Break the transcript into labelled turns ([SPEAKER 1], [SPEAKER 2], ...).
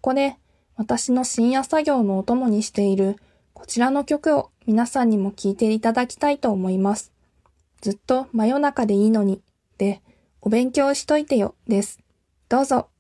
[SPEAKER 1] こで私の深夜作業のお供にしているこちらの曲を皆さんにも聴いていただきたいと思います。ずっと真夜中でいいのにで、お勉強しといてよです。どうぞ。